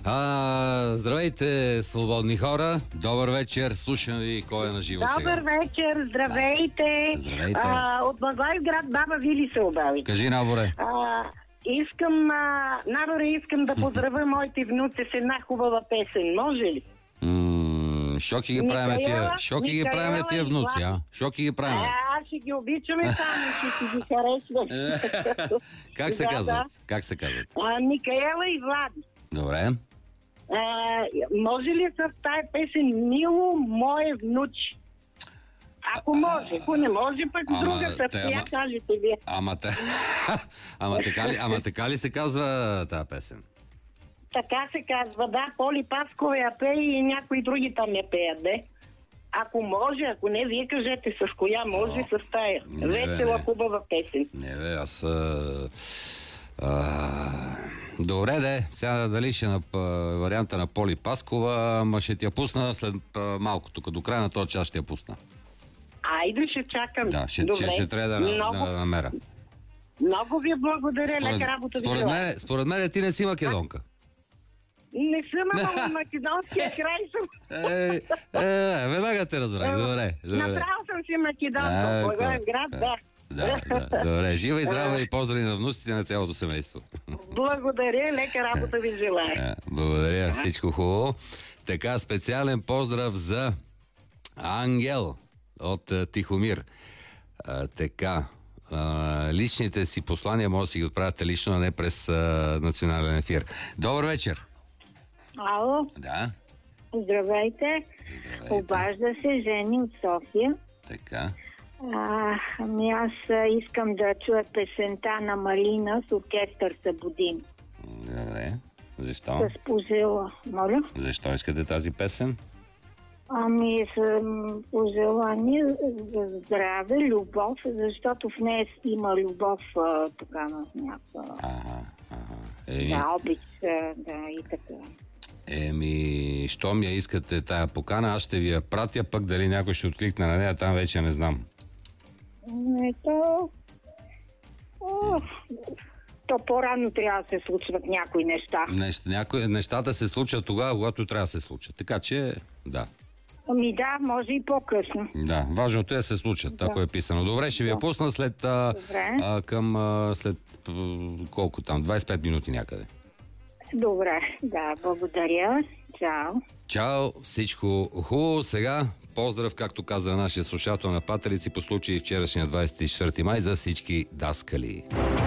Здравейте, свободни хора. Добър вечер. Слушам ви кой е на живо сега. Добър вечер, здравейте. Здравейте. От Благоевград баба Вили се обави. Кажи, Наборе. Искам да поздравя моите внуци с една хубава песен. Може ли? Шоки ги правим тия внуци, а? Шоки ги правим. Аз ще ги обичаме само, ще си ги харесвам. Как се казват? Как се казват? Микаела и Влади. Добре. Може ли с тая песен "Мило мое внуче"? Ако може, ако не може, пък друга с коя кажете вие. Ама така ли се казва тази песен? Така се казва, да. Поли Паскова я пее и някои други там я пеят, де. Ако може, ако не, вие кажете с коя може, с тая. Весела, хубава песен. Не бе, аз... Добре, де. Сега дали ще на варианта на Поли Паскова, ама ще ти я пусна след малко. Тук до края на този час ще я пусна. Айде, ще чакам. Да, ще трябва да намеря. Много ви благодаря, лека работа ви желая. Според мен ти не си македонка. Не съм, ама македонския край съм. Веднага те разбрах. Добре. Направо съм си македонка. Благоевград, да. Да, добре. Жива и здрава и поздрави на внуците на цялото семейство. Благодаря, лека работа ви желая. Благодаря, всичко хубаво. Така, специален поздрав за Ангел от Тихомир. Така, личните си послания може да си ги отправяте лично, а не през национален ефир. Добър вечер. Ало. Да. Здравейте. Обажда се Жени от София. Така. Аз искам да чуя песента на Малина с оркестър Събудим. Добре. Защо? С пожела. Моля? Защо искате тази песен? Пожелание за здраве, любов, защото в нея има любов така на някаква... Да, обич, да, и така. Щом я искате тая покана, аз ще ви я пратя, пък дали някой ще откликне на нея, там вече не знам. То по-рано трябва да се случват някои неща. Нещата се случват тогава, когато трябва да се случат. Така че, да. Да, може и по-късно. Да, важното е да се случат, ако е писано. Добре, ще ви я пусна след колко там, 25 минути някъде. Добре, да, благодаря. Чао. Чао, всичко хубаво. Сега поздрав, както каза нашия слушател на Патерици, по случай вчерашния 24 май за всички даскали.